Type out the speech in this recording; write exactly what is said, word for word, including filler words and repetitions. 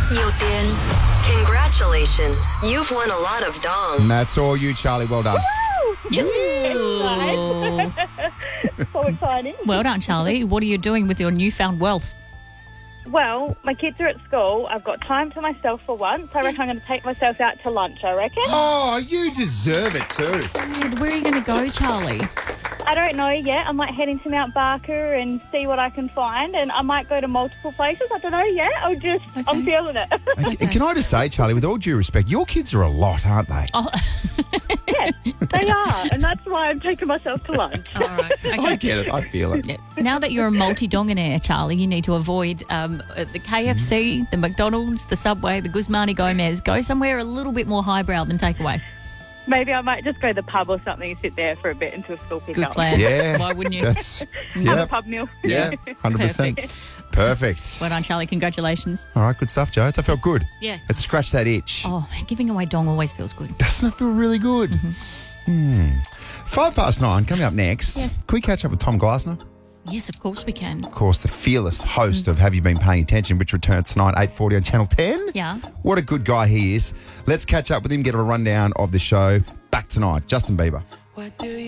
nhiều tiền. Congratulations, you've won a lot of dong. And that's all you, Charlie. Well done. Ooh. So exciting. Well done, Charlie. What are you doing with your newfound wealth? Well, my kids are at school. I've got time to myself for once. I reckon I'm going to take myself out to lunch, I reckon. Oh, you deserve it too. Where are you going to go, Charlie? I don't know yet. I might head into Mount Barker and see what I can find, and I might go to multiple places. I don't know yet. I'll just, Okay. I'm feeling it. And Can I just say, Charlie, with all due respect, your kids are a lot, aren't they? Oh, Yes, they are, and that's why I'm taking myself to lunch. all right. Okay. I get it. I feel it. Yeah. Now that you're a multi-dongonaire, Charlie, you need to avoid um, uh, the K F C, the McDonald's, the Subway, the Guzmani Gomez. Go somewhere a little bit more highbrow than takeaway. Maybe I might just go to the pub or something and sit there for a bit until school picks Good up. plan. Yeah. Why wouldn't you? That's, Have yeah. a pub meal. Yeah, one hundred percent. Perfect. Perfect. Well done, Charlie. Congratulations. All right, good stuff, Joe. I felt good. Yeah. Let's scratch that itch. Oh, giving away dong always feels good. Doesn't it feel really good? Hmm. Five past nine, coming up next. Yes. Can we catch up with Tom Glasner? Yes, of course we can. Of course, the fearless host of Have You Been Paying Attention, which returns tonight, eight forty on Channel ten. Yeah. What a good guy he is. Let's catch up with him, get a rundown of the show. Back tonight. Justin Bieber.